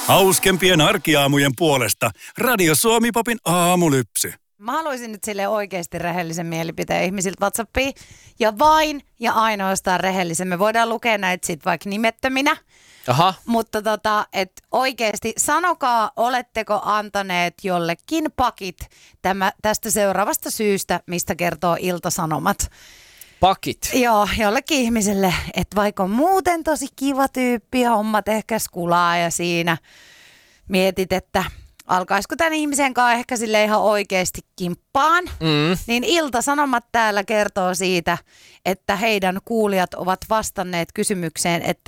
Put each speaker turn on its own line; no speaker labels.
Hauskempien arkiaamujen puolesta Radio Suomi Popin aamulypsy.
Mä haluaisin nyt sille oikeasti rehellisen mielipiteen ihmisiltä WhatsAppiin. Ja vain ja ainoastaan rehellisen. Me voidaan lukea näitä sit vaikka nimettöminä.
Aha.
Mutta et oikeasti sanokaa, oletteko antaneet jollekin pakit tästä seuraavasta syystä, mistä kertoo Ilta-Sanomat.
Pakit?
Joo, jollekin ihmiselle, että vaikka on muuten tosi kiva tyyppi ja hommat ehkä skulaa ja siinä mietit, että alkaisiko tämän ihmisen kanssa ehkä sille ihan oikeasti kimppaan, niin Ilta-Sanomat täällä kertoo siitä, että heidän kuulijat ovat vastanneet kysymykseen, että